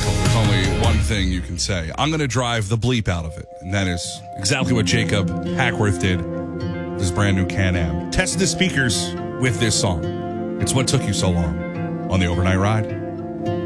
vehicle, there's only one thing you can say. I'm going to drive the bleep out of it. And that is exactly what Jacob Hackworth did with his brand new Can-Am. Test the speakers with this song. It's what took you so long on the overnight ride.